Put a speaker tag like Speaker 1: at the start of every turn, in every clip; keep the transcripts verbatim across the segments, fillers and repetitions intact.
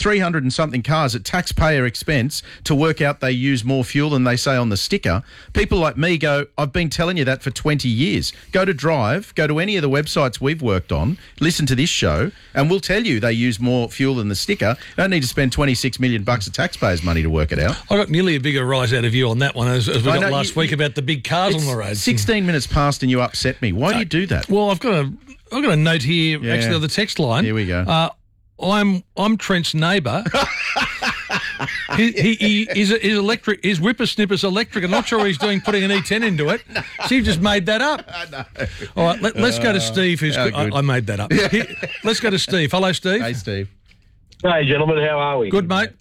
Speaker 1: three hundred and something cars at taxpayer expense to work out they use more fuel than they say on the sticker. People like me go, I've been telling you that for twenty years. Go to Drive, go to any of the websites we've worked on, listen to this show, and we'll tell you they use more fuel than the sticker. Don't need to spend twenty-six million bucks of taxpayers' money to work it out.
Speaker 2: I got nearly a bigger rise out of you on that one as, as we
Speaker 1: I
Speaker 2: got
Speaker 1: know,
Speaker 2: last
Speaker 1: you-
Speaker 2: week about the big cars
Speaker 1: It's
Speaker 2: on the road.
Speaker 1: sixteen minutes past and you upset me. Why do you do that?
Speaker 2: Well, I've got a I've got a note here
Speaker 1: Yeah.
Speaker 2: actually on the text line.
Speaker 1: Here we go.
Speaker 2: Uh, I'm I'm Trent's neighbour. he, he, he his, his electric his whippersnipper's electric. I'm not sure what he's doing putting an E ten into it. No. So you just made that up.
Speaker 1: I know.
Speaker 2: All right, let, let's go to Steve. Who's
Speaker 1: how
Speaker 2: I,
Speaker 1: good.
Speaker 2: I made that up. Here, let's go to Steve. Hello, Steve.
Speaker 1: Hey, Steve.
Speaker 3: Hey, gentlemen, how are we?
Speaker 2: Good, mate.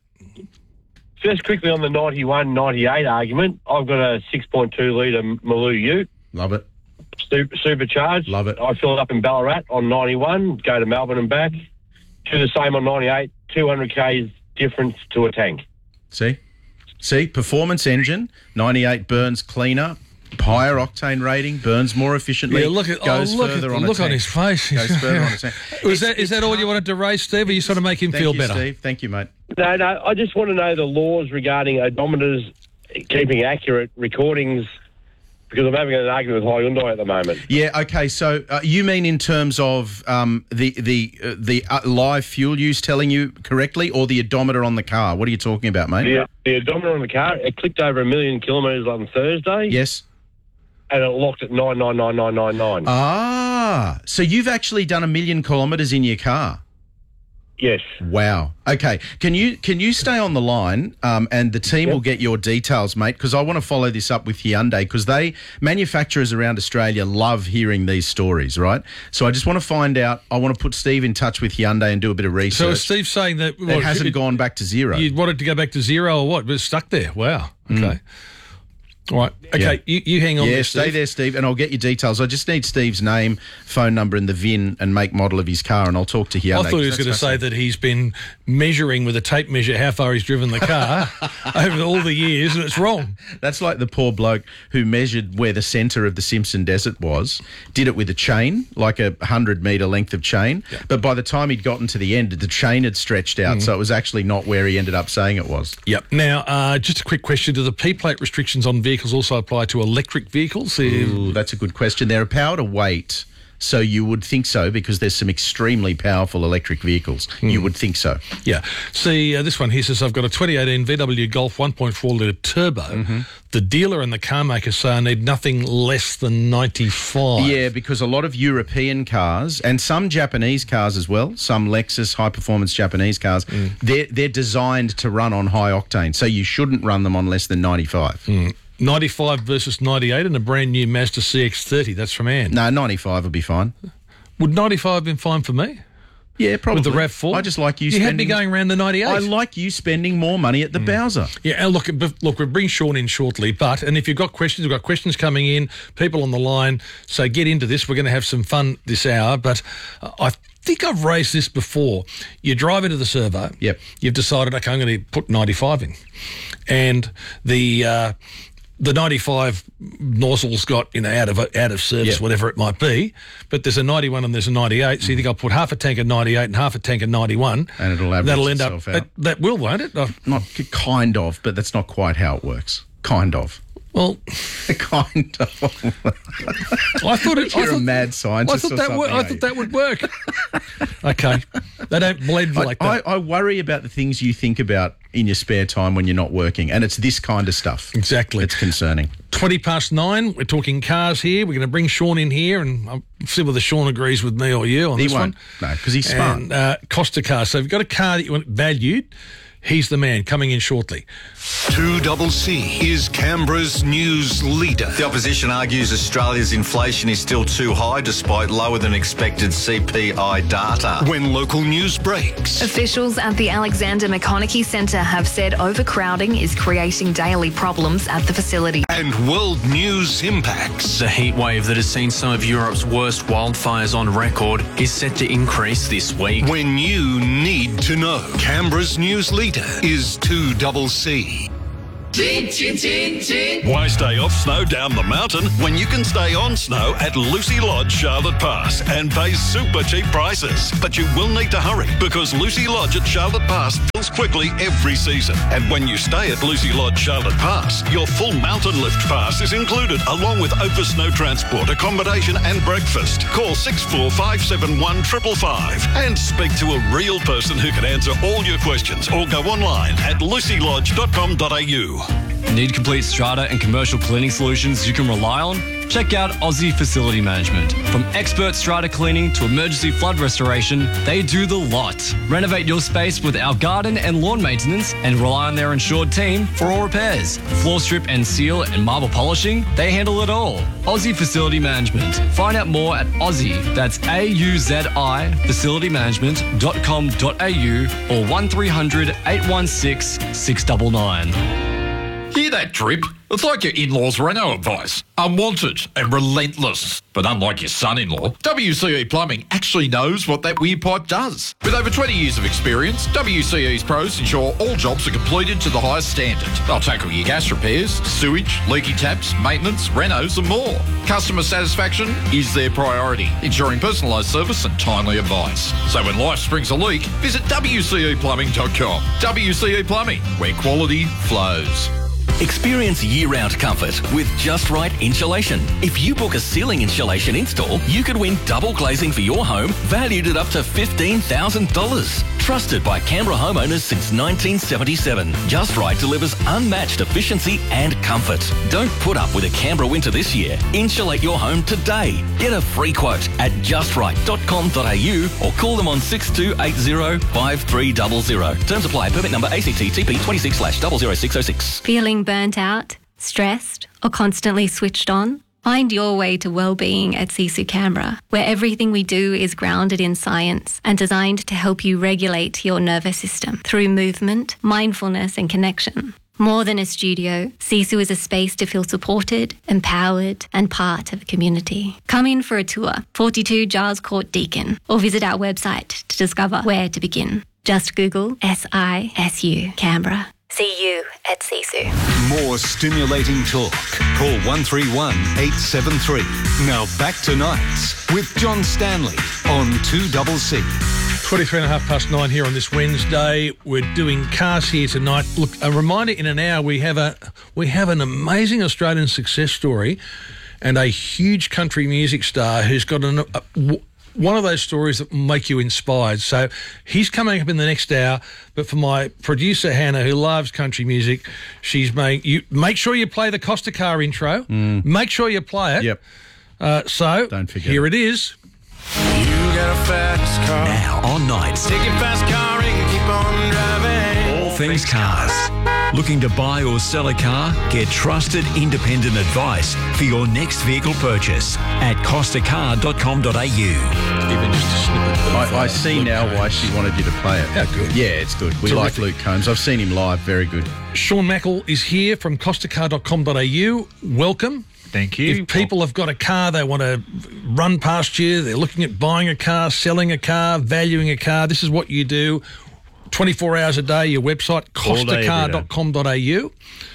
Speaker 3: Just quickly on the ninety-one ninety-eight argument, I've got a six point two litre Maloo Ute,
Speaker 1: Love it.
Speaker 3: super, supercharged.
Speaker 1: Love it.
Speaker 3: I fill it up in Ballarat on ninety-one, go to Melbourne and back. Do the same on ninety-eight, two hundred kays difference to a tank.
Speaker 1: See? See? Performance engine, ninety-eight burns cleaner, higher octane rating, burns more efficiently,
Speaker 2: Yeah, look at
Speaker 1: goes
Speaker 2: oh, look
Speaker 1: further
Speaker 2: at
Speaker 1: on
Speaker 2: the
Speaker 1: a
Speaker 2: look on
Speaker 1: tank.
Speaker 2: his face.
Speaker 1: Goes further on a tank.
Speaker 2: Was that
Speaker 1: It's-
Speaker 2: is that
Speaker 1: it's
Speaker 2: all you
Speaker 1: hard.
Speaker 2: wanted to raise, Steve? Or you sort of make him
Speaker 1: Thank
Speaker 2: feel
Speaker 1: you,
Speaker 2: better?
Speaker 1: Steve. Thank you, mate.
Speaker 3: No, no, I just want to know the laws regarding odometers keeping accurate recordings, because I'm having an argument with Hyundai at the moment.
Speaker 1: Yeah, okay, so uh, you mean in terms of um, the the uh, the uh, live fuel use telling you correctly, or the odometer on the car? What are you talking about, mate?
Speaker 3: The, the odometer on the car, it clicked over a million kilometres on Thursday,
Speaker 1: Yes.
Speaker 3: and it locked at nine nine nine nine nine nine.
Speaker 1: Ah, so you've actually done a million kilometres in your car?
Speaker 3: Yes.
Speaker 1: Wow. Okay. Can you can you stay on the line, um, and the team
Speaker 3: Yep.
Speaker 1: will get your details, mate, because I want to follow this up with Hyundai, because they, manufacturers around Australia love hearing these stories, right? So I just want to find out, I want to put Steve in touch with Hyundai and do a bit of research.
Speaker 2: So is Steve saying that
Speaker 1: it
Speaker 2: what,
Speaker 1: hasn't
Speaker 2: it-
Speaker 1: gone back to zero.
Speaker 2: You wanted to go back to zero or what? But it's stuck there. Wow. Okay. All right. Okay.
Speaker 1: Yeah.
Speaker 2: You, you hang on
Speaker 1: Yeah,
Speaker 2: there,
Speaker 1: stay
Speaker 2: Steve.
Speaker 1: there, Steve, and I'll get your details. I just need Steve's name, phone number, and the V I N and make model of his car, and I'll talk to Hyundai.
Speaker 2: I thought he was going to say that he's been measuring with a tape measure how far he's driven the car over all the years, and it's wrong.
Speaker 1: That's like the poor bloke who measured where the centre of the Simpson Desert was, did it with a chain, like a one hundred metre length of chain,
Speaker 2: Yeah.
Speaker 1: but by the time he'd gotten to the end, the chain had stretched out, so it was actually not where he ended up saying it was.
Speaker 2: Yep. Now, uh, just a quick question. Do the P-plate restrictions on vehicles also apply to electric vehicles?
Speaker 1: Ooh, that's a good question. They're a power to weight, so you would think so, because there's some extremely powerful electric vehicles. You would think so.
Speaker 2: Yeah. See, uh, this one here says, I've got a twenty eighteen V W Golf one point four litre turbo.
Speaker 1: Mm-hmm.
Speaker 2: The dealer and the car maker say I need nothing less than ninety-five.
Speaker 1: Yeah, because a lot of European cars and some Japanese cars as well, some Lexus high-performance Japanese cars, they're, they're designed to run on high octane, so you shouldn't run them on less than ninety-five.
Speaker 2: ninety-five versus ninety-eight and a brand new Mazda C X thirty. That's from Anne.
Speaker 1: No, ninety-five would be fine.
Speaker 2: Would ninety-five have been fine for me?
Speaker 1: Yeah, probably.
Speaker 2: With the RAV four?
Speaker 1: I just like you
Speaker 2: You had me
Speaker 1: spending...
Speaker 2: going around the ninety-eight.
Speaker 1: I like you spending more money at the Bowser.
Speaker 2: Yeah, and look, but- look, we'll bring Sean in shortly, but, and if you've got questions, we've got questions coming in, people on the line, so get into this. We're going to have some fun this hour, but uh, I think I've raised this before. You drive into the servo.
Speaker 1: Yep.
Speaker 2: You've decided, okay, I'm going to put ninety-five in. And the... Uh, the ninety-five nozzle's got, you know, out of out of service,
Speaker 1: Yeah.
Speaker 2: whatever it might be, but there's a ninety-one and there's a ninety-eight, so you think I'll put half a tank of ninety-eight and half a tank of ninety-one.
Speaker 1: And it'll average
Speaker 2: That'll end
Speaker 1: itself
Speaker 2: up,
Speaker 1: out.
Speaker 2: That, that will, won't it? Oh,
Speaker 1: Not kind of, but that's not quite how it works. Kind of.
Speaker 2: well,
Speaker 1: kind of.
Speaker 2: I thought it.
Speaker 1: You're
Speaker 2: I thought,
Speaker 1: a mad
Speaker 2: I
Speaker 1: scientist
Speaker 2: thought
Speaker 1: or
Speaker 2: that.
Speaker 1: something,
Speaker 2: Wor- I
Speaker 1: are
Speaker 2: thought
Speaker 1: you?
Speaker 2: that would work. Okay, they don't blend
Speaker 1: I,
Speaker 2: like
Speaker 1: I,
Speaker 2: that.
Speaker 1: I worry about the things you think about in your spare time when you're not working, and it's this kind of stuff.
Speaker 2: Exactly.
Speaker 1: It's concerning.
Speaker 2: Twenty past nine. We're talking cars here. We're going to bring Sean in here, and I'll see whether Sean agrees with me or you on
Speaker 1: He
Speaker 2: this
Speaker 1: won't.
Speaker 2: one.
Speaker 1: No, because he's smart.
Speaker 2: And uh, Costa Car. So if you've got a car that you want valued, he's the man coming in shortly.
Speaker 4: two C C is Canberra's news leader.
Speaker 5: The opposition argues Australia's inflation is still too high despite lower than expected C P I data.
Speaker 4: When local news breaks,
Speaker 6: Officials at the Alexander McConaughey Centre have said overcrowding is creating daily problems at the facility.
Speaker 4: and world news impacts.
Speaker 7: The heat wave that has seen some of Europe's worst wildfires on record is set to increase this week.
Speaker 4: When you need to know, Canberra's news leader is two C C.
Speaker 8: Why stay off snow down the mountain when you can stay on snow at Lucy Lodge, Charlotte Pass, and pay super cheap prices? But you will need to hurry, because Lucy Lodge at Charlotte Pass refills quickly every season. And when you stay at Lucy Lodge Charlotte Pass, your full mountain lift pass is included, along with over snow transport, accommodation and breakfast. Call six four five seven one five five five and speak to a real person who can answer all your questions, or go online at lucy lodge dot com dot a u.
Speaker 9: Need complete strata and commercial cleaning solutions you can rely on? Check out Aussie Facility Management. From expert strata cleaning to emergency flood restoration, they do the lot. Renovate your space with our garden and lawn maintenance and rely on their insured team for all repairs. Floor strip and seal and marble polishing, they handle it all. Aussie Facility Management. Find out more at Aussie, that's A U Z I, facility management dot com dot a u or one three hundred eight one six six nine nine.
Speaker 10: Hear that drip? It's like your in-laws' reno advice. Unwanted and relentless. But unlike your son-in-law, W C E Plumbing actually knows what that weird pipe does. With over twenty years of experience, W C E's pros ensure all jobs are completed to the highest standard. They'll tackle your gas repairs, sewage, leaky taps, maintenance, renos and more. Customer satisfaction is their priority, ensuring personalised service and timely advice. So when life springs a leak, visit w c e plumbing dot com. W C E Plumbing, where quality flows.
Speaker 11: Experience year-round comfort with Just Right Insulation. If you book a ceiling insulation install, you could win double glazing for your home, valued at up to fifteen thousand dollars. Trusted by Canberra homeowners since nineteen seventy-seven, Just Right delivers unmatched efficiency and comfort. Don't put up with a Canberra winter this year. Insulate your home today. Get a free quote at just right dot com dot a u or call them on six two eight zero five three zero zero. Terms apply. Permit number A C T T P twenty-six slash zero zero six zero six.
Speaker 12: Feeling burnt out, stressed, or constantly switched on? Find your way to well-being at Sisu Canberra, where everything we do is grounded in science and designed to help you regulate your nervous system through movement, mindfulness and connection. More than a studio, Sisu is a space to feel supported, empowered and part of a community. Come in for a tour, forty-two Giles Court Deakin, or visit our website to discover where to begin. Just Google S I S U Canberra. See you at Sisu.
Speaker 4: More stimulating talk. Call one three one eight seven three. Now back to Nights with John Stanley on two C C.
Speaker 2: twenty-three and a half past nine here on this Wednesday. We're doing cars here tonight. Look, a reminder, in an hour we have a we have an amazing Australian success story and a huge country music star who's got an, a, one of those stories that make you inspired. So he's coming up in the next hour. But for my producer Hannah, who loves country music, she's made you make sure you play the Costa Car intro. Mm. Make sure you play it.
Speaker 1: Yep.
Speaker 2: Uh, so
Speaker 1: Don't forget.
Speaker 2: Here it is.
Speaker 13: You got a fast car.
Speaker 14: Now on Nights.
Speaker 13: Take your fast car and keep on driving.
Speaker 14: All things cars. Looking to buy or sell a car? Get trusted independent advice for your next vehicle purchase at costa car dot com dot a u.
Speaker 2: Even just a snippet.
Speaker 1: I, I see
Speaker 2: Luke
Speaker 1: now
Speaker 2: Combs.
Speaker 1: why she wanted you to play it.
Speaker 2: How good.
Speaker 1: Yeah, it's good. We
Speaker 2: Terrific.
Speaker 1: like Luke Combs. I've seen him live. Very good.
Speaker 2: Sean Mackle is here from costa car dot com dot a u. Welcome.
Speaker 15: Thank you.
Speaker 2: If people have got a car they want to run past you, they're looking at buying a car, selling a car, valuing a car, this is what you do. twenty-four hours a day, your website, costa car dot com dot a u.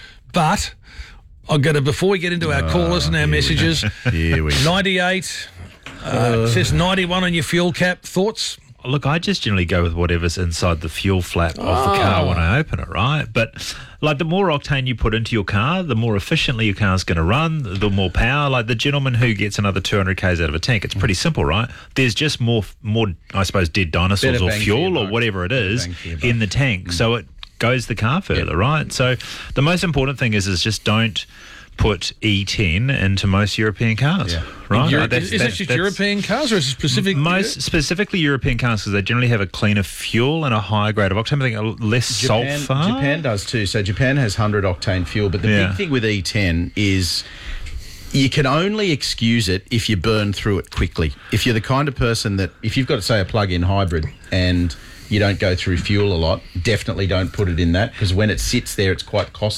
Speaker 2: But I've got to, before we get into our
Speaker 1: Oh,
Speaker 2: callers and our
Speaker 1: here we
Speaker 2: messages,
Speaker 1: go. Here we go.
Speaker 2: ninety-eight, uh, it says ninety-one on your fuel cap. Thoughts?
Speaker 15: Look, I just generally go with whatever's inside the fuel flap of the car when I open it, right? But like the more octane you put into your car, the more efficiently your car's going to run, the more power. Like the gentleman who gets another two hundred kays out of a tank, it's pretty simple, right? There's just more, more I suppose, dead dinosaurs
Speaker 1: Better
Speaker 15: or
Speaker 1: bang for
Speaker 15: fuel
Speaker 1: your
Speaker 15: or
Speaker 1: buck.
Speaker 15: whatever it
Speaker 1: Better
Speaker 15: is
Speaker 1: bang for your
Speaker 15: in
Speaker 1: buck.
Speaker 15: the tank. So it goes the car further, right? So the most important thing is is just don't put E ten into most European cars,
Speaker 1: Yeah.
Speaker 15: right?
Speaker 2: Euro-
Speaker 15: Like, that's-
Speaker 2: is it
Speaker 15: that's-
Speaker 2: just
Speaker 15: that's-
Speaker 2: European cars or is it specific?
Speaker 15: Most specifically European cars because they generally have a cleaner fuel and a higher grade of octane. I think a less
Speaker 1: Japan,
Speaker 15: sulfur.
Speaker 1: Japan does too. So Japan has one hundred octane fuel, but the
Speaker 15: Yeah.
Speaker 1: big thing with E ten is you can only excuse it if you burn through it quickly. If you're the kind of person that, if you've got, say, a plug-in hybrid and you don't go through fuel a lot, definitely don't put it in that because when it sits there, it's quite caustic.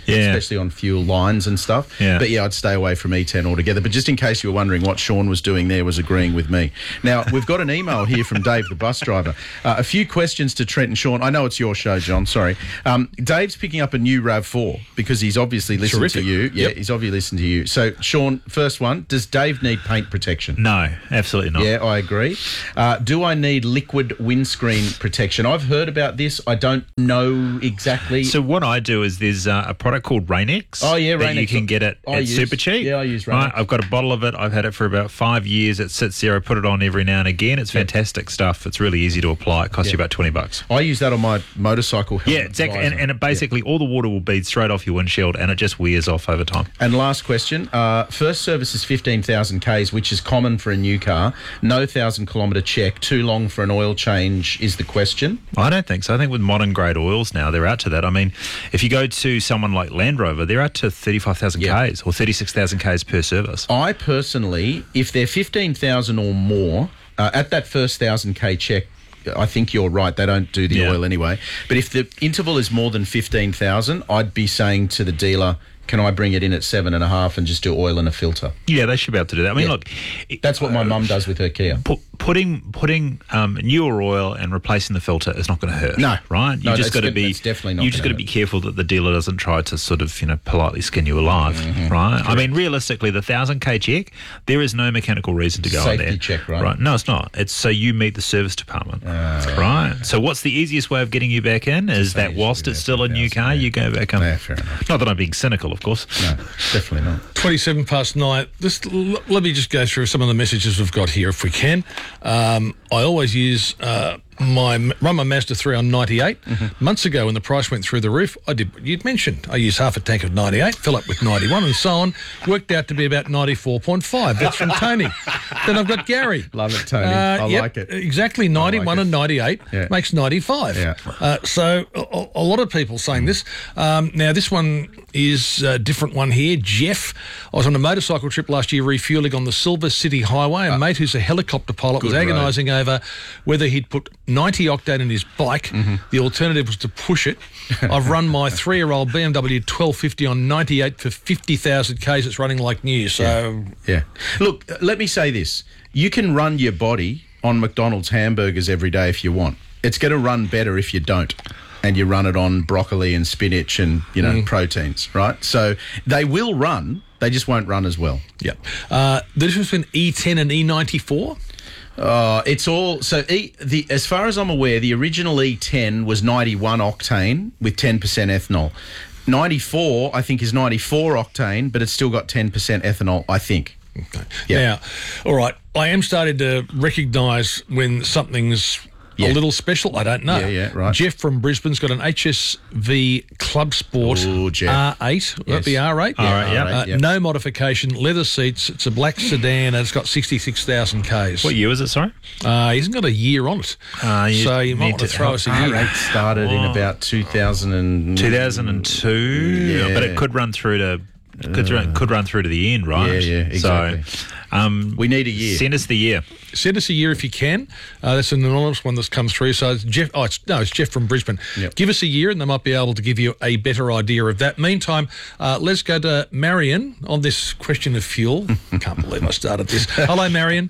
Speaker 15: Yeah.
Speaker 1: especially on fuel lines and stuff.
Speaker 15: Yeah.
Speaker 1: But yeah, I'd stay away from E ten altogether. But just in case you were wondering what Sean was doing there, was agreeing with me. Now, we've got an email here from Dave, the bus driver. Uh, a few questions to Trent and Sean. I know it's your show, John, sorry. Um, Dave's picking up a new RAV four because he's obviously listened
Speaker 2: Terrific.
Speaker 1: to you. Yeah,
Speaker 2: Yep.
Speaker 1: he's obviously listened to you. So, Sean, first one, does Dave need paint protection?
Speaker 15: No, absolutely not.
Speaker 1: Yeah, I agree. Uh, do I need liquid windscreen protection? I've heard about this. I don't know exactly.
Speaker 15: So what I do is there's uh, a product called Rain-X.
Speaker 1: Oh, yeah,
Speaker 15: that
Speaker 1: Rain-X.
Speaker 15: you can get it
Speaker 1: I
Speaker 15: at
Speaker 1: use-
Speaker 15: Super Cheap.
Speaker 1: yeah, I use
Speaker 15: Right,
Speaker 1: Rain-X.
Speaker 15: I've got a bottle of it. I've had it for about five years. It sits there. I put it on every now and again. It's fantastic stuff. It's really easy to apply. It costs you about twenty bucks.
Speaker 1: I use that on my motorcycle helmet.
Speaker 15: Yeah, exactly. And,
Speaker 1: visor.
Speaker 15: and it basically all the water will bead straight off your windshield, and it just wears off over time.
Speaker 1: And last question. Uh, first service is fifteen thousand kays, which is common for a new car. No one thousand kilometre check. Too long for an oil change is the question.
Speaker 15: I don't think so. I think with modern grade oils now, they're out to that. I mean, if you go to someone like Land Rover, they're out to thirty-five thousand kays or thirty-six thousand kays per service.
Speaker 1: I personally, if they're fifteen thousand or more, uh, at that first one thousand k check, I think you're right. They don't do the
Speaker 15: Yeah.
Speaker 1: oil anyway. But if the interval is more than fifteen thousand, I'd be saying to the dealer, can I bring it in at seven and a half and just do oil and a filter?
Speaker 15: Yeah, they should be able to do that. I mean,
Speaker 1: Yeah.
Speaker 15: look,
Speaker 1: That's what my mum does with her Kia.
Speaker 15: Pu- putting putting um, newer oil and replacing the filter is not going to hurt.
Speaker 1: No.
Speaker 15: right? You
Speaker 1: No,
Speaker 15: just
Speaker 1: it's
Speaker 15: got to
Speaker 1: de-
Speaker 15: be
Speaker 1: it's definitely not
Speaker 15: You just got
Speaker 1: gonna
Speaker 15: to be careful that the dealer doesn't try to sort of you know politely skin you alive,
Speaker 1: Mm-hmm.
Speaker 15: right? I mean, realistically, the thousand k check, there is no mechanical reason to go in
Speaker 1: Safety
Speaker 15: there.
Speaker 1: check, right?
Speaker 15: Right? No, it's not. It's so you meet the service department,
Speaker 1: Ah.
Speaker 15: right? So what's the easiest way of getting you back in is that whilst it's still a new car, you go back in.
Speaker 1: Yeah, fair enough.
Speaker 15: Not that I'm being cynical, of course.
Speaker 1: No, definitely not.
Speaker 2: twenty-seven past nine. Just l- let me just go through some of the messages we've got here, if we can. Um, I always use uh, my run my Mazda three on ninety-eight.
Speaker 1: Mm-hmm.
Speaker 2: Months ago, when the price went through the roof, I did what you'd mentioned. I used half a tank of ninety-eight, fill up with ninety-one, and so on. Worked out to be about ninety-four point five. That's from Tony. Then I've got Gary.
Speaker 1: Love it, Tony.
Speaker 2: Uh,
Speaker 1: I
Speaker 2: yep,
Speaker 1: like it.
Speaker 2: Exactly, ninety-one
Speaker 1: it.
Speaker 2: and ninety-eight
Speaker 1: Yeah.
Speaker 2: makes ninety-five.
Speaker 1: Yeah.
Speaker 2: Uh, so a, a lot of people saying this. Um, now, this one is a different one here. Jeff, I was on a motorcycle trip last year refuelling on the Silver City Highway. A mate who's a helicopter pilot was
Speaker 1: Good road.
Speaker 2: agonising over whether he'd put ninety octane in his bike.
Speaker 1: Mm-hmm.
Speaker 2: The alternative was to push it. I've run my three-year-old B M W twelve fifty on ninety-eight for fifty thousand kays. It's running like new. So
Speaker 1: Yeah. Look, uh, let me say this. You can run your body on McDonald's hamburgers every day if you want. It's going to run better if you don't. And you run it on broccoli and spinach and, you know,
Speaker 2: Mm.
Speaker 1: proteins, right? So they will run, they just won't run as well.
Speaker 2: yeah. Uh, the difference between E ten and E ninety-four.
Speaker 1: Uh, it's all so. E, the as far as I'm aware, the original E ten was ninety-one octane with ten percent ethanol. ninety-four, I think, is ninety-four octane, but it's still got ten percent ethanol. I think.
Speaker 2: Okay.
Speaker 1: Yeah.
Speaker 2: Now, all right, I am starting to recognise when something's
Speaker 1: Yeah.
Speaker 2: a little special. I don't know.
Speaker 1: Yeah, yeah, right.
Speaker 2: Jeff from Brisbane's got an H S V Club Sport
Speaker 1: Ooh, Jeff.
Speaker 2: R eight. Would that
Speaker 1: Yes.
Speaker 2: be R eight?
Speaker 15: R eight, yeah.
Speaker 2: Uh,
Speaker 1: R eight, yeah.
Speaker 2: No modification, leather seats. It's a black sedan and it's got sixty-six thousand kays.
Speaker 15: What year was it? Sorry.
Speaker 2: Uh, he hasn't got a year on it.
Speaker 15: Uh, you
Speaker 2: so you might
Speaker 15: need
Speaker 2: want to
Speaker 15: to-
Speaker 2: throw us a
Speaker 1: R
Speaker 2: year.
Speaker 1: eight started in about two thousand and
Speaker 15: two thousand two,
Speaker 1: Yeah.
Speaker 15: but it could run through to could run, could run through to the end, right?
Speaker 1: Yeah, yeah, exactly.
Speaker 15: So, um,
Speaker 1: We need a year.
Speaker 15: Send us the year.
Speaker 2: Send us a year if you can. Uh, that's an anonymous one that's come through. So it's Jeff. Oh, it's, no, it's Jeff from Brisbane.
Speaker 1: Yep.
Speaker 2: Give us a year, and they might be able to give you a better idea of that. Meantime, uh, let's go to Marion on this question of fuel. Can't believe I started this. Hello, Marion.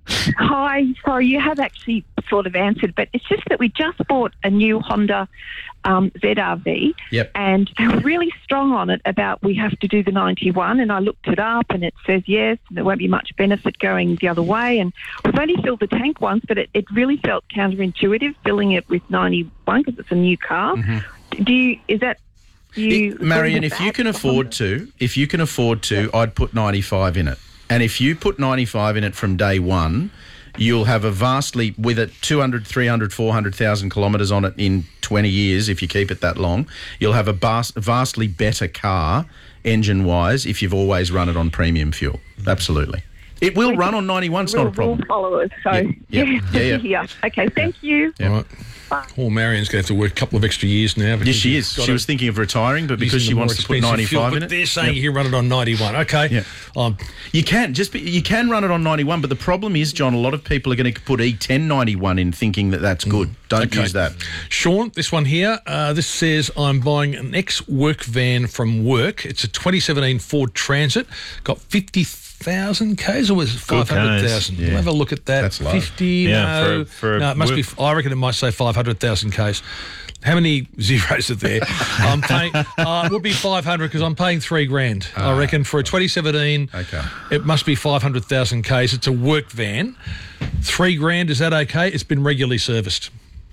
Speaker 16: Hi, sorry, you have actually sort of answered, but it's just that we just bought a new Honda um, Z R V,
Speaker 1: Yep.
Speaker 16: and they were really strong on it about we have to do the ninety-one, and I looked it up, and it says yes, and there won't be much benefit going the other way, and we've only filled the tank once, but it, it really felt counterintuitive filling it with ninety-one because it's a new car.
Speaker 1: Mm-hmm.
Speaker 16: Do you, is that... do you
Speaker 1: Marion,
Speaker 16: agree with
Speaker 1: if you
Speaker 16: that?
Speaker 1: can afford to, if you can afford to, I'd put ninety-five in it. And if you put ninety-five in it from day one, you'll have a vastly, with it two hundred, three hundred, four hundred thousand kilometres on it in twenty years, if you keep it that long, you'll have a vast, vastly better car, engine-wise, if you've always run it on premium fuel. Absolutely. It will run on ninety-one, it's not a
Speaker 16: We're all
Speaker 1: problem.
Speaker 16: followers, so
Speaker 1: Yeah, yeah, yeah, yeah.
Speaker 16: yeah. Okay, thank you.
Speaker 1: Yeah.
Speaker 2: All right. Poor Marion's going to have to work a couple of extra years now.
Speaker 1: Yes,
Speaker 2: because
Speaker 1: she
Speaker 2: she's
Speaker 1: is.
Speaker 2: got
Speaker 1: She
Speaker 2: a-
Speaker 1: was thinking of retiring, but because
Speaker 2: using
Speaker 1: she
Speaker 2: the more
Speaker 1: wants to put
Speaker 2: expensive
Speaker 1: ninety-five
Speaker 2: fuel,
Speaker 1: in
Speaker 2: but
Speaker 1: it.
Speaker 2: they're saying
Speaker 1: Yep.
Speaker 2: you can run it on ninety-one. Okay.
Speaker 1: Yeah.
Speaker 2: Um,
Speaker 1: You can just be, you can run it on ninety-one, but the problem is, John, a lot of people are going to put E ten ninety-one in, thinking that that's good. Don't
Speaker 2: Okay.
Speaker 1: use that.
Speaker 2: Sean, this one here, uh, this says, I'm buying an ex-work van from work. It's a twenty seventeen Ford Transit. Got fifty thousand Ks, or was it five hundred thousand?
Speaker 1: Yeah.
Speaker 2: We'll have a look at that.
Speaker 1: That's low.
Speaker 2: fifty,
Speaker 15: Yeah,
Speaker 2: no.
Speaker 15: for- for
Speaker 2: no, it must
Speaker 15: work-
Speaker 2: be, I reckon it might say five hundred thousand Ks. How many zeros are there? I'm paying, uh, it would be five hundred because I'm paying three grand, I reckon, for a twenty seventeen.
Speaker 1: Okay.
Speaker 2: It must be five hundred thousand Ks. It's a work van. Three grand, is that okay? It's been regularly serviced.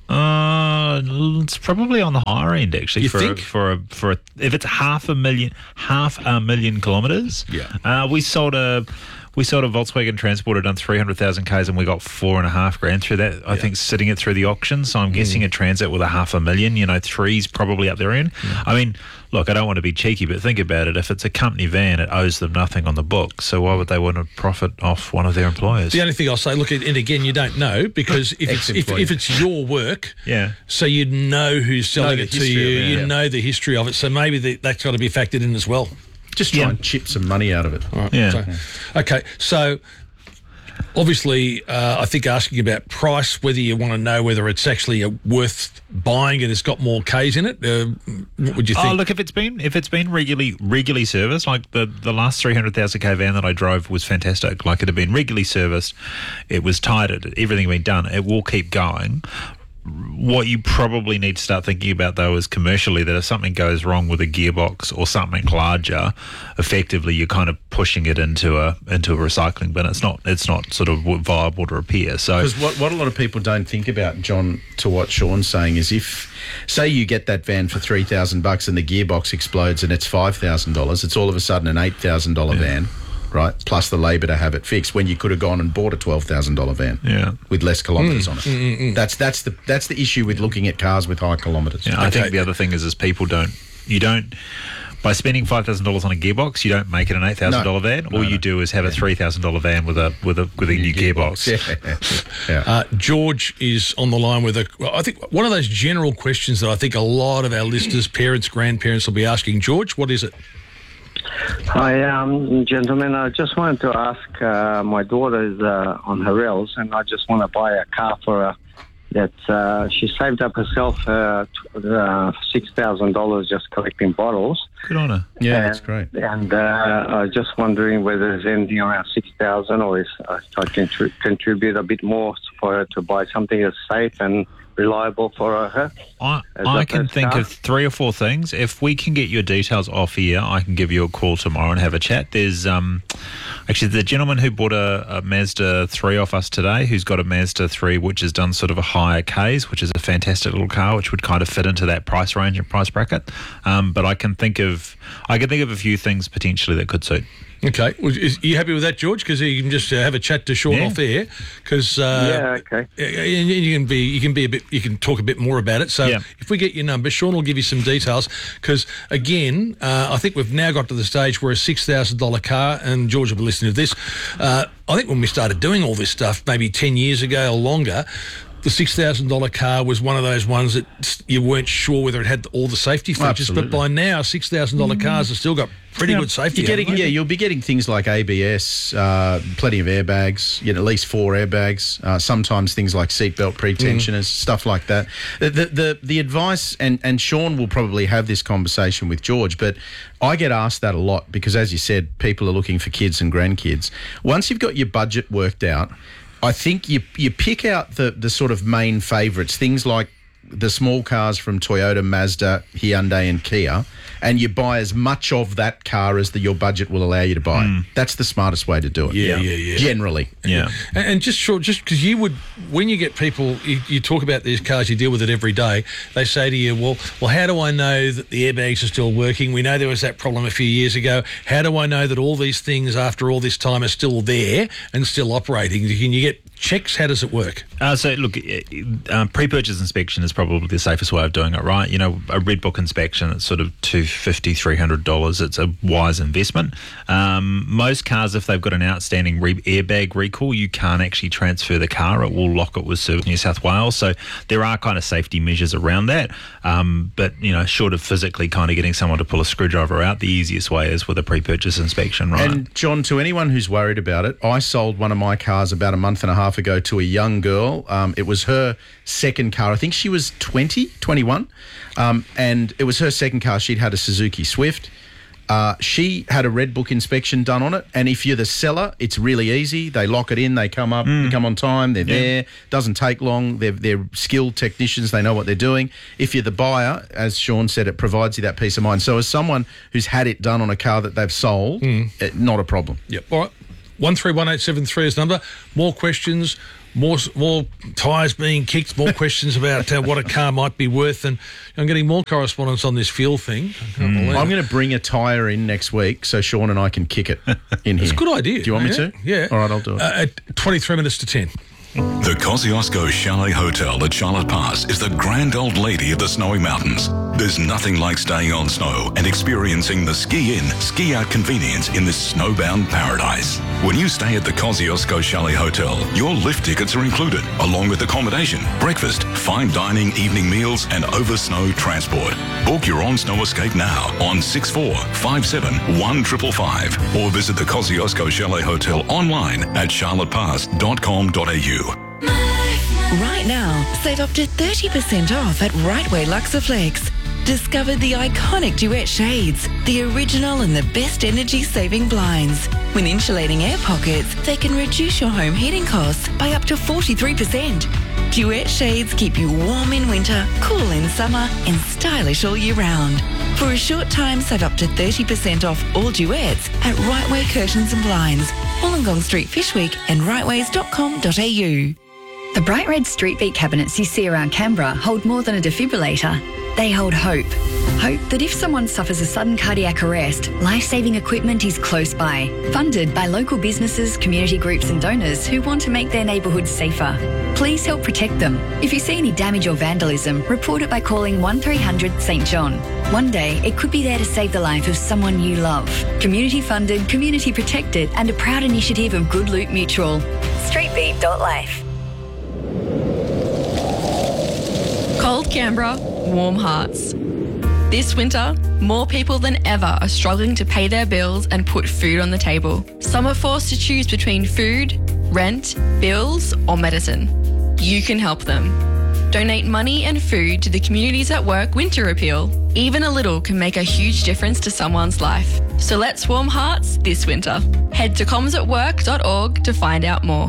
Speaker 15: Uh, it's probably on the higher end actually.
Speaker 2: You
Speaker 15: for
Speaker 2: think?
Speaker 15: A, for a, for a, if it's half a million, half a million kilometres.
Speaker 2: Yeah.
Speaker 15: Uh, we sold a. We sold a Volkswagen Transporter done three hundred thousand Ks and we got four and a half grand through that, I think, sitting it through the auction. So I'm guessing a Transit with a half a million, you know, three's probably up there in. I mean, look, I don't want to be cheeky, but think about it. If it's a company van, it owes them nothing on the book. So why would they want to profit off one of their employers?
Speaker 2: The only thing I'll say, look, and again, you don't know because if it's if,
Speaker 1: Ex-employee.
Speaker 2: if it's your work,
Speaker 15: Yeah.
Speaker 2: so you know who's selling
Speaker 1: Know
Speaker 2: it
Speaker 1: the
Speaker 2: to
Speaker 1: history
Speaker 2: you,
Speaker 1: of it,
Speaker 2: you
Speaker 1: yeah.
Speaker 2: know the history of it. So maybe the, that's got to be factored in as well.
Speaker 1: Just try
Speaker 15: Yeah.
Speaker 1: and chip some money out of it.
Speaker 2: All right,
Speaker 15: Yeah.
Speaker 2: so- okay, so obviously, uh, I think asking about price, whether you want to know whether it's actually a worth buying and it's got more Ks in it. Uh, what would you think?
Speaker 15: Oh, look, if it's been if it's been regularly regularly serviced, like the, the last three hundred thousand K van that I drove was fantastic. Like it had been regularly serviced, it was tied, it, everything had been done. It will keep going. What you probably need to start thinking about, though, is commercially that if something goes wrong with a gearbox or something larger, effectively you're kind of pushing it into a into a recycling bin. It's not it's not sort of viable to repair. So
Speaker 1: Because what, what a lot of people don't think about, John, to what Sean's saying, is if, say you get that van for three thousand bucks and the gearbox explodes and it's five thousand dollars, it's all of a sudden an eight thousand dollars
Speaker 15: Yeah.
Speaker 1: van, right, plus the labour to have it fixed, when you could have gone and bought a twelve thousand dollars van
Speaker 15: Yeah.
Speaker 1: with less kilometres on it. That's that's the that's the issue with looking at cars with high kilometres.
Speaker 15: Yeah, I think the other thing is, is people don't, you don't, by spending five thousand dollars on a gearbox, you don't make it an eight thousand dollar
Speaker 1: No.
Speaker 15: van. All
Speaker 1: No,
Speaker 15: you
Speaker 1: no.
Speaker 15: do is have a three thousand dollar van with a with a with a new gearbox.
Speaker 1: Yeah. yeah.
Speaker 2: Uh, George is on the line with a, well, I think one of those general questions that I think a lot of our listeners, parents, grandparents will be asking. George, what is it?
Speaker 17: Hi, um, gentlemen. I just wanted to ask, uh, my daughter is uh, on her rails, and I just want to buy a car for her. That uh, she saved up herself uh, t- uh, six thousand dollars just collecting bottles.
Speaker 15: Good on her.
Speaker 1: Yeah,
Speaker 17: and,
Speaker 1: that's great.
Speaker 17: And uh, I was just wondering whether there's anything around six thousand, or if I can contri- contribute a bit more for her to buy something that's safe and reliable for her.
Speaker 15: I,
Speaker 17: As
Speaker 15: I
Speaker 17: a
Speaker 15: can
Speaker 17: first
Speaker 15: think
Speaker 17: car.
Speaker 15: of three or four things. If we can get your details off here, I can give you a call tomorrow and have a chat. There's um, actually the gentleman who bought a, a Mazda three off us today, who's got a Mazda three which has done sort of a higher Ks, which is a fantastic little car, which would kind of fit into that price range and price bracket. Um, but I can think of I can think of a few things potentially that could suit.
Speaker 2: Okay. Well, is, are you happy with that, George? Because you can just uh, have a chat to Sean
Speaker 15: Yeah.
Speaker 2: off air. Because uh,
Speaker 17: Yeah, okay.
Speaker 2: and you can be you can be a bit you can talk a bit more about it. So
Speaker 15: Yeah.
Speaker 2: if we get your number, Sean will give you some details. Because again, uh, I think we've now got to the stage where a six thousand dollar car, and George will be listening to this. Uh, I think when we started doing all this stuff, maybe ten years ago or longer, the six thousand dollar car was one of those ones that s- you weren't sure whether it had all the safety features. But
Speaker 1: Absolutely.
Speaker 2: by now, six thousand dollar cars have still got pretty
Speaker 1: Yeah.
Speaker 2: good safety.
Speaker 1: You're getting,
Speaker 2: haven't they?
Speaker 1: yeah, you'll be getting things like A B S, uh, plenty of airbags, you know, at least four airbags. Uh, sometimes things like seatbelt pretensioners, stuff like that. The, the the the advice, and and Sean will probably have this conversation with George, but I get asked that a lot because, as you said, people are looking for kids and grandkids. Once you've got your budget worked out, I think you you pick out the the sort of main favourites, things like the small cars from Toyota, Mazda, Hyundai and Kia, and you buy as much of that car as the, your budget will allow you to buy.
Speaker 15: Mm.
Speaker 1: That's the smartest way to do it.
Speaker 2: Yeah, yeah, yeah.
Speaker 1: Generally.
Speaker 15: Yeah.
Speaker 2: And, and just short, just because you would, when you get people, you, you talk about these cars, you deal with it every day. They say to you, "Well, well, how do I know that the airbags are still working? We know there was that problem a few years ago. How do I know that all these things after all this time are still there and still operating? Can you get checks? How does it work?"
Speaker 15: Uh, so, look, uh, pre-purchase inspection is probably the safest way of doing it, right? You know, a red book inspection, it's sort of two hundred fifty dollars, three hundred dollars. It's a wise investment. Um, most cars, if they've got an outstanding re- airbag recall, you can't actually transfer the car. It will lock it with Service New South Wales. So there are kind of safety measures around that. Um, but, you know, short of physically kind of getting someone to pull a screwdriver out, the easiest way is with a pre-purchase inspection, right?
Speaker 1: And, John, to anyone who's worried about it, I sold one of my cars about a month and a half ago to a young girl. Um, it was her second car. I think she was twenty, twenty-one. Um, and it was her second car. She'd had a Suzuki Swift. Uh, she had a red book inspection done on it. And if you're the seller, it's really easy. They lock it in. They come up, mm. they come on time. They're yeah. there. Doesn't take long. They're, they're skilled technicians. They know what they're doing. If you're the buyer, as Sean said, it provides you that peace of mind. So as someone who's had it done on a car that they've sold, mm. it, not a problem.
Speaker 2: Yep. All right. one three one eight seven three is the number. More questions. More more tyres being kicked, more questions about uh, what a car might be worth, and I'm getting more correspondence on this fuel thing.
Speaker 1: Mm. I'm going to bring a tyre in next week so Sean and I can kick it in here.
Speaker 2: It's a good idea.
Speaker 1: Do you want
Speaker 2: yeah.
Speaker 1: me to?
Speaker 2: Yeah.
Speaker 1: All right, I'll do it.
Speaker 2: Uh, at twenty-three minutes to ten.
Speaker 8: The Kosciuszko Chalet Hotel at Charlotte Pass is the grand old lady of the snowy mountains. There's nothing like staying on snow and experiencing the ski-in, ski-out convenience in this snowbound paradise. When you stay at the Kosciuszko Chalet Hotel, your lift tickets are included, along with accommodation, breakfast, fine dining, evening meals, and over-snow transport. Book your on-snow escape now on six four five seven one five five five or visit the Kosciuszko Chalet Hotel online at charlotte pass dot com dot a u.
Speaker 18: Right now, save up to thirty percent off at Rightway Luxaflex. Discover the iconic Duet shades, the original and the best energy-saving blinds. When insulating air pockets, they can reduce your home heating costs by up to forty-three percent. Duet shades keep you warm in winter, cool in summer, and stylish all year round. For a short time, save up to thirty percent off all Duets at Rightway Curtains and Blinds, Wollongong Street, Fishwick, and rightways dot com dot a u.
Speaker 19: The bright red Street Beat cabinets you see around Canberra hold more than a defibrillator. They hold hope. Hope that if someone suffers a sudden cardiac arrest, life-saving equipment is close by. Funded by local businesses, community groups and donors who want to make their neighbourhoods safer. Please help protect them. If you see any damage or vandalism, report it by calling one three hundred St John. One day, it could be there to save the life of someone you love. Community funded, community protected, and a proud initiative of Good Loot Mutual. street beat dot life.
Speaker 20: Cold Canberra, warm hearts. This winter, more people than ever are struggling to pay their bills and put food on the table. Some are forced to choose between food, rent, bills, or medicine. You can help them. Donate money and food to the Communities at Work Winter Appeal. Even a little can make a huge difference to someone's life. So let's warm hearts this winter. Head to comms at work dot org to find out more.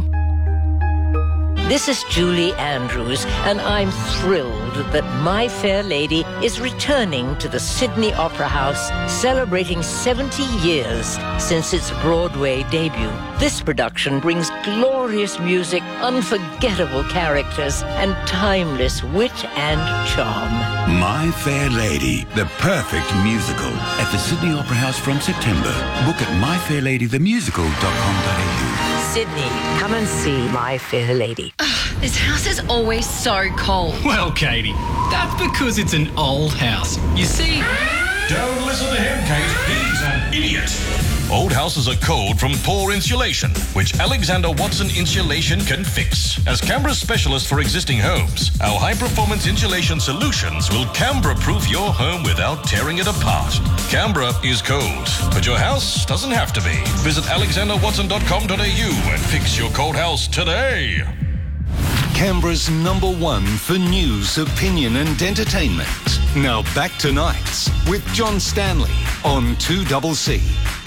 Speaker 21: This is Julie Andrews, and I'm thrilled that My Fair Lady is returning to the Sydney Opera House, celebrating seventy years since its Broadway debut. This production brings glorious music, unforgettable characters, and timeless wit and charm.
Speaker 22: My Fair Lady, the perfect musical, at the Sydney Opera House from September. Book at my fair lady the musical dot com dot a u.
Speaker 21: Sydney, come and see My Fair Lady.
Speaker 20: Ugh, this house is always so cold.
Speaker 23: Well, Katie, that's because it's an old house. You see...
Speaker 24: Don't listen to him, Kate. He's an idiot.
Speaker 25: Old houses are cold from poor insulation, which Alexander Watson Insulation can fix. As Canberra's specialist for existing homes, our high-performance insulation solutions will Canberra-proof your home without tearing it apart. Canberra is cold, but your house doesn't have to be. Visit alexander watson dot com dot a u and fix your cold house today.
Speaker 4: Canberra's number one for news, opinion and entertainment. Now back to Nights with John Stanley on two C C.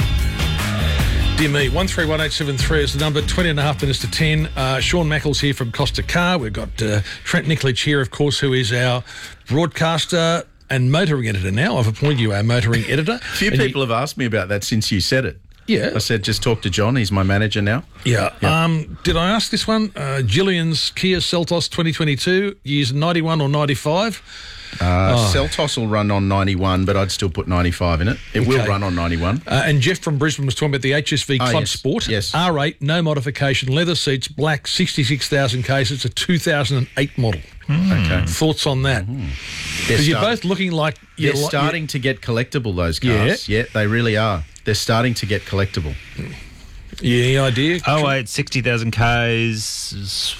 Speaker 2: Dear me, one three one eight seven three is the number, twenty and a half minutes to ten. Uh, Sean Mackles here from Costa Car. We've got uh, Trent Nicolich here, of course, who is our broadcaster and motoring editor now. I've appointed you our motoring editor.
Speaker 1: A few
Speaker 2: and
Speaker 1: people
Speaker 2: you,
Speaker 1: have asked me about that since you said it.
Speaker 2: Yeah.
Speaker 1: I said, just talk to John. He's my manager now.
Speaker 2: Yeah.
Speaker 1: yeah.
Speaker 2: Um, did I ask this one? Uh, Gillian's Kia Seltos twenty twenty-two, years ninety-one or ninety-five.
Speaker 1: Uh,
Speaker 2: Oh.
Speaker 1: Seltos will run on ninety-one, but I'd still put ninety-five in it. It will
Speaker 2: Okay.
Speaker 1: run on ninety-one.
Speaker 2: Uh, and Jeff from Brisbane was talking about the H S V
Speaker 1: Oh,
Speaker 2: Club
Speaker 1: yes,
Speaker 2: Sport.
Speaker 1: yes.
Speaker 2: R eight, no modification, leather seats, black, sixty-six thousand Ks. It's a two thousand eight model.
Speaker 1: Okay.
Speaker 2: Thoughts on that?
Speaker 1: They're
Speaker 2: Because you're
Speaker 1: start-
Speaker 2: both looking like
Speaker 1: They're
Speaker 2: you're li-
Speaker 1: starting to get collectible, those cars. Yeah. they really are. They're starting to get collectible.
Speaker 2: Yeah, any idea?
Speaker 15: Oh, wait, sixty thousand Ks.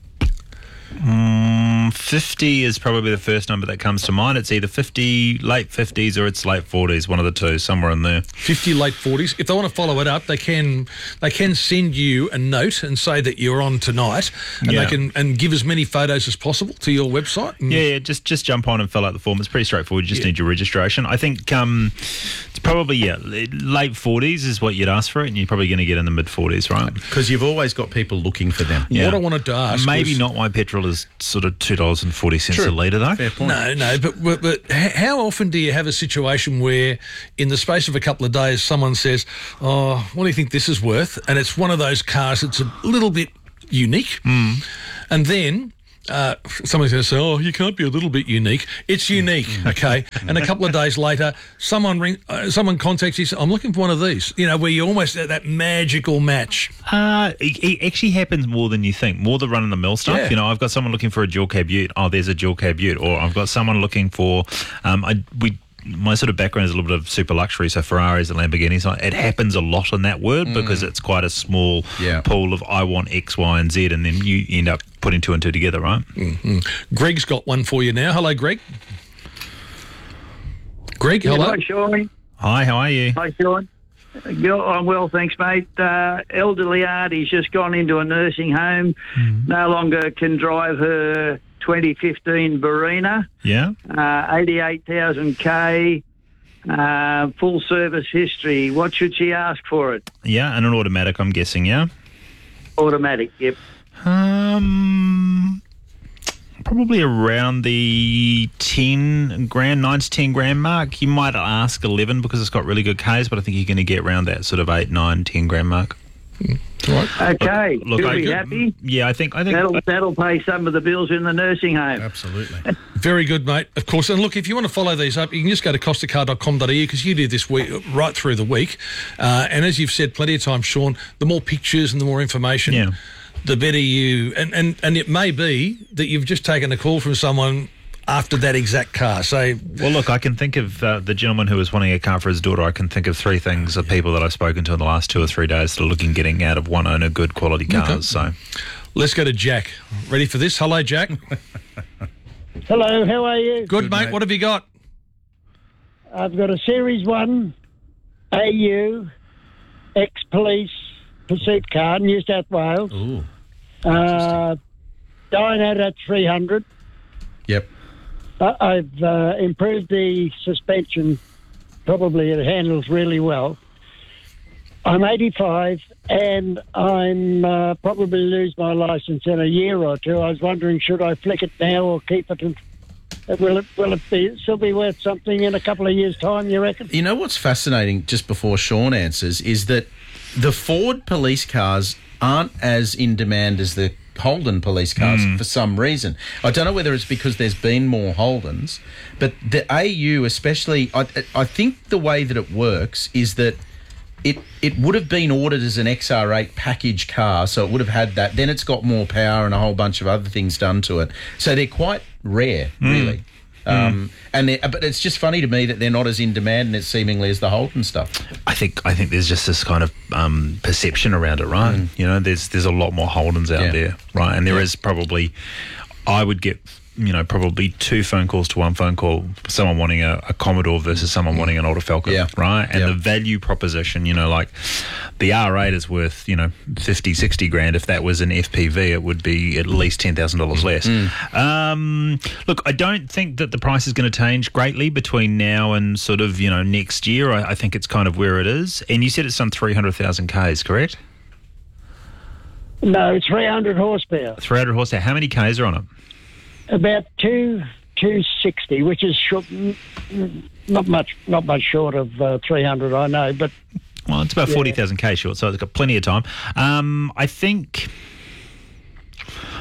Speaker 15: Mm, fifty is probably the first number that comes to mind. It's either fifty, late fifties, or it's late forties, one of the two, somewhere in there.
Speaker 2: fifty late forties. If they want to follow it up, they can they can send you a note and say that you're on tonight, and
Speaker 15: Yeah.
Speaker 2: they can and give as many photos as possible to your website. And
Speaker 15: Yeah, yeah, just just jump on and fill out the form. It's pretty straightforward. You just
Speaker 2: Yeah.
Speaker 15: need your registration. I think um, it's probably, yeah, late forties is what you'd ask for it, and you're probably going to get in the mid forties, right?
Speaker 1: Because you've always got people looking for them.
Speaker 2: What I wanted to ask
Speaker 15: Maybe
Speaker 2: was-
Speaker 15: not why petrol is sort of two dollars and forty cents a
Speaker 1: True.
Speaker 15: litre, though.
Speaker 1: Fair point.
Speaker 2: No, no, but, but but h- how often do you have a situation where, in the space of a couple of days, someone says, "Oh, what do you think this is worth?" And it's one of those cars that's a little bit unique, and then. Uh, someone's going to say, "Oh, you can't be a little bit unique." It's unique, okay. And a couple of days later, someone ring, uh, someone contacts you. Says, "I'm looking for one of these." You know, where you almost at that magical match.
Speaker 15: Uh, it, it actually happens more than you think. More the run-of-the-mill stuff.
Speaker 2: Yeah.
Speaker 15: You know, I've got someone looking for a dual cab Ute. Oh, there's a dual cab Ute. Or I've got someone looking for. Um, I we. My sort of background is a little bit of super luxury, so Ferraris and Lamborghinis. It happens a lot in that word because it's quite a small
Speaker 1: Yeah.
Speaker 15: pool of I want X, Y, and Z, and then you end up putting two and two together, right?
Speaker 2: Mm-hmm. Greg's got one for you now. Hello, Greg. Greg, hello.
Speaker 3: Hi, Sean.
Speaker 15: Hi, how are you?
Speaker 3: Hi, Sean. Go- I'm well, thanks, mate. Uh, elderly Artie's just gone into a nursing home. No longer can drive her twenty fifteen Barina.
Speaker 15: Yeah.
Speaker 3: Uh, eighty-eight thousand K. Uh, full service history. What should she ask for it?
Speaker 15: Yeah, and an automatic, I'm guessing, yeah?
Speaker 3: Automatic, yep.
Speaker 15: Um, probably around the ten grand, nine to ten grand mark. You might ask eleven because it's got really good Ks, but I think you're going to get around that sort of eight, nine, ten grand mark.
Speaker 3: Okay,
Speaker 15: Look, look,
Speaker 3: she'll
Speaker 15: I-
Speaker 3: be happy.
Speaker 15: Yeah, I think I think
Speaker 3: That'll, that'll pay some of the bills in the nursing home.
Speaker 1: Absolutely.
Speaker 2: Very good, mate. Of course. And look, if you want to follow these up, you can just go to costa car dot com dot a u because you do this week right through the week. Uh, and as you've said plenty of times, Sean, the more pictures and the more information,
Speaker 15: Yeah.
Speaker 2: the better you. And, and, and it may be that you've just taken a call from someone after that exact car. So,
Speaker 15: Well, look, I can think of uh, the gentleman who was wanting a car for his daughter. I can think of three things of people that I've spoken to in the last two or three days that are looking getting out of one owner good quality cars.
Speaker 2: Okay.
Speaker 15: So,
Speaker 2: let's go to Jack. Ready for this? Hello, Jack.
Speaker 5: Hello, how are you?
Speaker 2: Good, mate. What have you got?
Speaker 5: I've got a Series one A U ex-police pursuit car, New South Wales.
Speaker 1: Ooh.
Speaker 5: Uh, Dynator three hundred.
Speaker 1: Yep.
Speaker 5: Uh, I've uh, improved the suspension. Probably it handles really well. I'm eighty-five and I'm uh, probably lose my licence in a year or two. I was wondering, should I flick it now or keep it? And will it will it be still be worth something in a couple of years' time? You reckon?
Speaker 1: You know what's fascinating, just before Sean answers, is that the Ford police cars aren't as in demand as the Holden police cars
Speaker 15: Mm.
Speaker 1: for some reason. I don't know whether it's because there's been more Holdens, but the A U especially, I, I think the way that it works is that it it would have been ordered as an X R eight package car, so it would have had that. Then it's got more power and a whole bunch of other things done to it. So they're quite rare,
Speaker 15: Mm.
Speaker 1: really. Um, and they're- but it's just funny to me that they're not as in demand as seemingly as the Holden stuff.
Speaker 15: I think I think there's just this kind of um, perception around it, right? You know, there's there's a lot more Holdens out
Speaker 1: Yeah.
Speaker 15: there, right? And there is
Speaker 1: Yeah.
Speaker 15: probably, I would get, you know, probably two phone calls to one phone call. Someone wanting a, a Commodore versus someone wanting an Auto Falcon,
Speaker 1: Yeah.
Speaker 15: right? And
Speaker 1: Yeah.
Speaker 15: the value proposition, you know, like the R eight is worth, you know, fifty, sixty grand. If that was an F P V, it would be at least ten thousand dollars less.
Speaker 1: Mm.
Speaker 15: Um, look, I don't think that the price is going to change greatly between now and sort of, you know, next year. I, I think it's kind of where it is. And you said it's done three hundred thousand Ks, correct?
Speaker 5: No, three hundred horsepower.
Speaker 15: three hundred horsepower. How many Ks are on it?
Speaker 5: About two two sixty, which is short, not much not much short of uh, three hundred, I know, but
Speaker 15: Well, it's about
Speaker 5: Yeah.
Speaker 15: forty thousand K short, so it's got plenty of time. Um, I think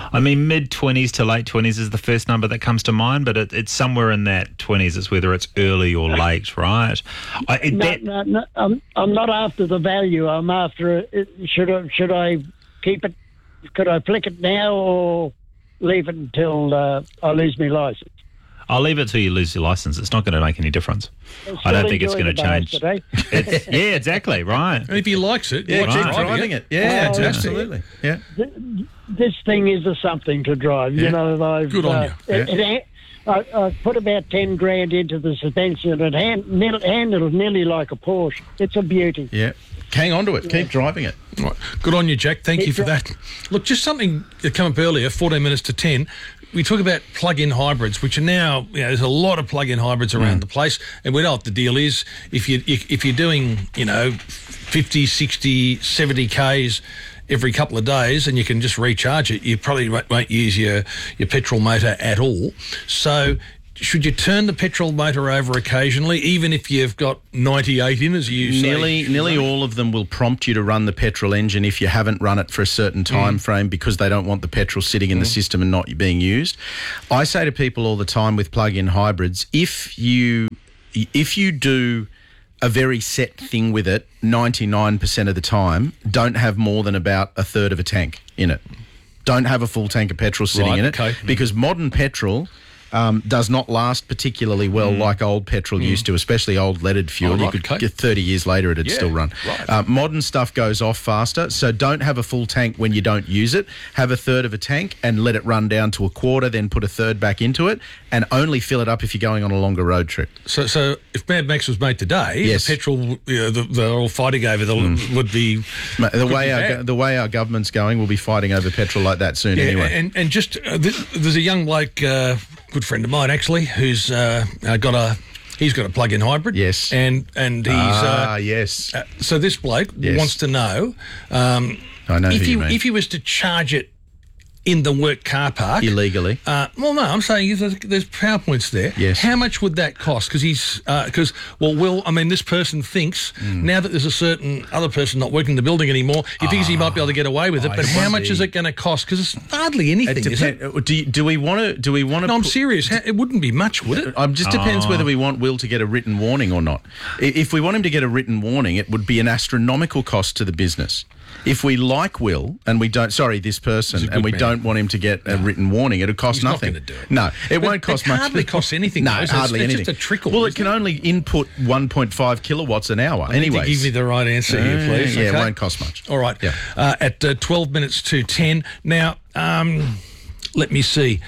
Speaker 15: I mean, mid-twenties to late twenties is the first number that comes to mind, but it, it's somewhere in that twenties. It's whether it's early or late, right? I, it,
Speaker 5: No,
Speaker 15: that,
Speaker 5: no, no, I'm, I'm not after the value. I'm after it. Should I, should I keep it? Could I flick it now or leave it until uh, I lose my licence?
Speaker 15: I'll leave it till you lose your licence. It's not going to make any difference. I don't think it's going to change. It's, yeah, exactly, right.
Speaker 2: And if he likes it,
Speaker 1: Yeah,
Speaker 2: why
Speaker 1: keep
Speaker 2: not?
Speaker 1: driving it. Yeah,
Speaker 5: Oh,
Speaker 1: absolutely. Yeah.
Speaker 5: Th- This thing is a something to drive.
Speaker 1: Yeah.
Speaker 5: You know, I've,
Speaker 2: Good on
Speaker 5: uh,
Speaker 2: you.
Speaker 5: It, it, I, I put about ten grand into the suspension and hand, nearly- handled nearly like a Porsche. It's a beauty.
Speaker 1: Yeah. Hang on to it. Keep driving it.
Speaker 2: Right. Good on you, Jack. Thank you for that. Look, just something that came up earlier, fourteen minutes to ten. We talk about plug-in hybrids, which are now, you know, there's a lot of plug-in hybrids around
Speaker 1: Mm.
Speaker 2: the place, and we know what the deal is. If, you, if, if you're doing, you know, fifty, sixty, seventy Ks every couple of days and you can just recharge it, you probably won't won't use your, your petrol motor at all. So should you turn the petrol motor over occasionally, even if you've got ninety-eight in, as you say?
Speaker 1: Nearly, nearly all of them will prompt you to run the petrol engine if you haven't run it for a certain time
Speaker 2: Mm.
Speaker 1: frame because they don't want the petrol sitting in the system and not being used. I say to people all the time with plug-in hybrids, if you if you do a very set thing with it ninety-nine percent of the time, don't have more than about a third of a tank in it. Don't have a full tank of petrol sitting
Speaker 2: Right,
Speaker 1: in it
Speaker 2: okay.
Speaker 1: because modern petrol um, does not last particularly well
Speaker 2: Mm.
Speaker 1: like old petrol used to, especially old leaded fuel.
Speaker 2: Oh,
Speaker 1: you
Speaker 2: right,
Speaker 1: could
Speaker 2: okay.
Speaker 1: get thirty years later it'd
Speaker 2: Yeah,
Speaker 1: still run.
Speaker 2: right.
Speaker 1: Uh, modern stuff goes off faster, so don't have a full tank when you don't use it. Have a third of a tank and let it run down to a quarter, then put a third back into it, and only fill it up if you're going on a longer road trip.
Speaker 2: So, so if Mad Max was made today,
Speaker 1: Yes.
Speaker 2: the petrol, you know, the, they're all fighting over the would be
Speaker 1: Ma- The
Speaker 2: could
Speaker 1: way
Speaker 2: be
Speaker 1: our
Speaker 2: bad.
Speaker 1: go- the way our government's going, we'll be fighting over petrol like that soon
Speaker 2: Yeah,
Speaker 1: anyway.
Speaker 2: and and just uh, th- there's a young bloke, uh, good friend of mine actually, who's uh, uh, got a he's got a plug-in hybrid.
Speaker 1: Yes,
Speaker 2: and and he's
Speaker 1: ah
Speaker 2: uh,
Speaker 1: yes.
Speaker 2: Uh, so this bloke
Speaker 1: Yes.
Speaker 2: wants to know, um,
Speaker 1: I know
Speaker 2: if
Speaker 1: who
Speaker 2: he
Speaker 1: you mean.
Speaker 2: if he was to charge it in the work car park
Speaker 1: Illegally.
Speaker 2: Uh, well, no, I'm saying there's, there's PowerPoints there.
Speaker 1: Yes.
Speaker 2: How much would that cost? Because he's because well, Will, I mean, this person thinks
Speaker 1: Mm.
Speaker 2: now that there's a certain other person not working in the building anymore, he thinks he might be able to get away with it.
Speaker 1: I
Speaker 2: But how much
Speaker 1: see.
Speaker 2: is it going to cost? Because it's hardly anything.
Speaker 1: It
Speaker 2: is it?
Speaker 1: depend- do, you, do we want to? Do we want to?
Speaker 2: No, I'm serious. How- It wouldn't be much, would it?
Speaker 1: It just depends
Speaker 2: Oh.
Speaker 1: whether we want Will to get a written warning or not. I- If we want him to get a written warning, it would be an astronomical cost to the business. If we like Will and we don't, sorry, this person,
Speaker 2: He's a
Speaker 1: and
Speaker 2: good
Speaker 1: we
Speaker 2: man.
Speaker 1: don't want him to get a written warning, it'll cost
Speaker 2: He's not
Speaker 1: nothing.
Speaker 2: gonna do it.
Speaker 1: No, it
Speaker 2: But
Speaker 1: won't cost
Speaker 2: it
Speaker 1: much.
Speaker 2: hardly costs anything,
Speaker 1: No,
Speaker 2: though, so it's-
Speaker 1: hardly
Speaker 2: it's
Speaker 1: anything.
Speaker 2: just a trickle,
Speaker 1: Well, it
Speaker 2: isn't
Speaker 1: can only input one point five kilowatts an hour.
Speaker 2: I need to
Speaker 1: Anyways,
Speaker 2: give me the right answer here,
Speaker 1: Uh,
Speaker 2: please.
Speaker 1: Yeah, it
Speaker 2: okay?
Speaker 1: won't cost much.
Speaker 2: All right.
Speaker 1: Yeah.
Speaker 2: Uh, at uh, twelve minutes to ten. Now, um, let me see.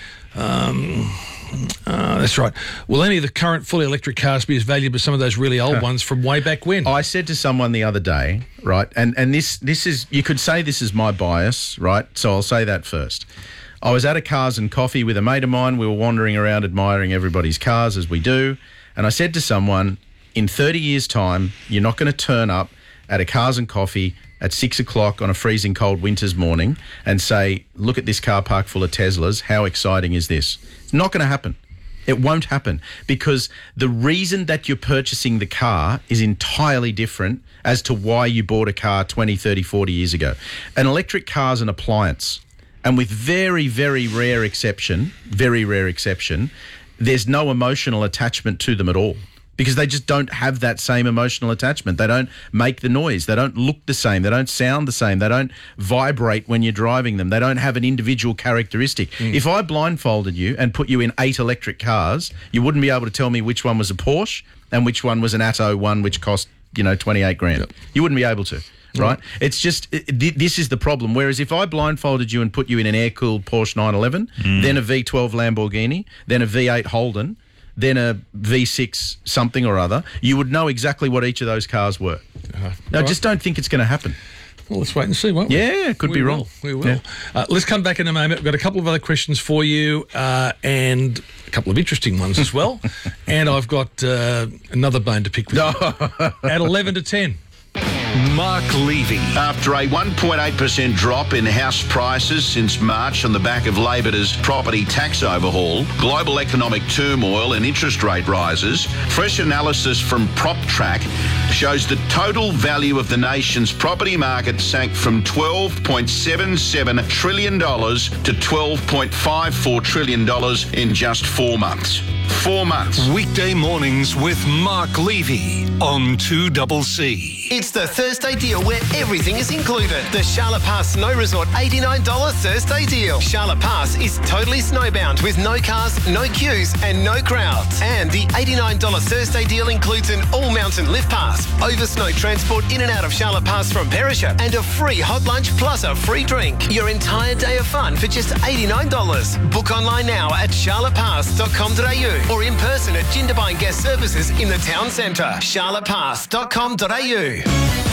Speaker 2: Um, uh, that's right. Will any of the current fully electric cars be as valuable as some of those really old ones from way back when?
Speaker 1: I said to someone the other day, right, and, and this this is, you could say this is my bias, right? So I'll say that first. I was at a Cars and Coffee with a mate of mine. We were wandering around admiring everybody's cars as we do. And I said to someone, in thirty years' time, you're not going to turn up at a Cars and Coffee at six o'clock on a freezing cold winter's morning and say, look at this car park full of Teslas. How exciting is this? It's not going to happen. It won't happen because the reason that you're purchasing the car is entirely different as to why you bought a car twenty, thirty, forty years ago. An electric car is an appliance. And with very, very rare exception, very rare exception, there's no emotional attachment to them at all because they just don't have that same emotional attachment. They don't make the noise. They don't look the same. They don't sound the same. They don't vibrate when you're driving them. They don't have an individual characteristic.
Speaker 2: Mm.
Speaker 1: If I blindfolded you and put you in eight electric cars, you wouldn't be able to tell me which one was a Porsche and which one was an Atto one which cost, you know, twenty-eight grand. Yep. You wouldn't be able to. Right? It's just, it, th- this is the problem. Whereas if I blindfolded you and put you in an air-cooled Porsche nine eleven,
Speaker 15: Mm.
Speaker 1: then a V twelve Lamborghini, then a V eight Holden, then a V six something or other, you would know exactly what each of those cars were.
Speaker 2: Uh,
Speaker 1: No,
Speaker 2: right.
Speaker 1: just don't think it's going to happen.
Speaker 2: Well, let's wait and see, won't we?
Speaker 1: Yeah, could
Speaker 2: we
Speaker 1: be
Speaker 2: will.
Speaker 1: wrong.
Speaker 2: We will.
Speaker 1: Yeah.
Speaker 2: Uh, let's come back in a moment. We've got a couple of other questions for you uh, and a couple of interesting ones as well. And I've got uh, another bone to pick with you. At eleven to ten.
Speaker 4: Mark Levy.
Speaker 6: After a one point eight percent drop in house prices since March on the back of Labor's property tax overhaul, global economic turmoil and interest rate rises, fresh analysis from PropTrack shows the total value of the nation's property market sank from twelve point seven seven trillion dollars to twelve point five four trillion dollars in just four months. Four months.
Speaker 4: Weekday mornings with Mark Levy on two C C.
Speaker 7: It's the Thursday deal where everything is included. The Charlotte Pass Snow Resort eighty-nine dollars Thursday deal. Charlotte Pass is totally snowbound with no cars, no queues and no crowds. And the eighty-nine dollars Thursday deal includes an all-mountain lift pass, over snow transport in and out of Charlotte Pass from Perisher, and a free hot lunch plus a free drink. Your entire day of fun for just eighty-nine dollars. Book online now at charlotte pass dot com dot a u or in person at Jindabyne Guest Services in the town centre. charlotte pass dot com dot a u.